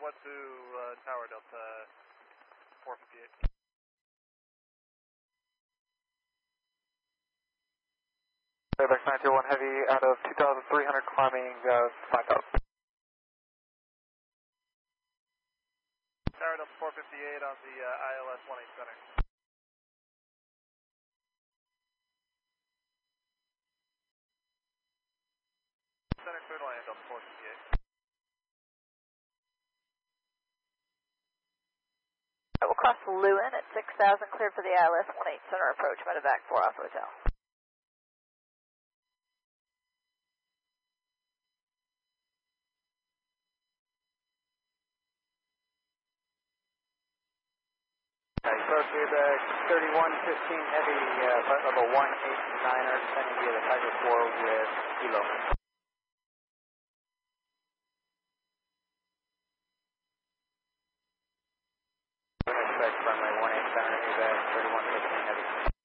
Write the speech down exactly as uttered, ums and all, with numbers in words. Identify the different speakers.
Speaker 1: one to uh, Tower Delta four fifty-eight.
Speaker 2: Playback nine two one Heavy out of two thousand three hundred climbing uh, five thousand.
Speaker 1: Tower Delta four fifty-eight on the uh, I L S one eight center. Center clear to land Delta four fifty-eight.
Speaker 3: We'll cross Lewin at six thousand, cleared for the I L S one eight center approach, medevac four Alpha Hotel.
Speaker 2: Payback thirty-one fifteen Heavy, uh, flight level one eight niner, descending via the Tiger four with Kilo. Expect runway one eight center, payback thirty-one fifteen Heavy.